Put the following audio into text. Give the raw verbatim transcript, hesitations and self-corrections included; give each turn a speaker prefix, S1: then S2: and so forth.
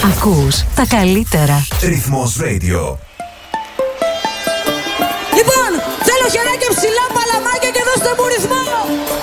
S1: Ακούς τα καλύτερα.
S2: Ρυθμός Radio.
S3: Λοιπόν, θέλω χεράκια ψηλά, παλαμάκια και δώστε μου ρυθμό.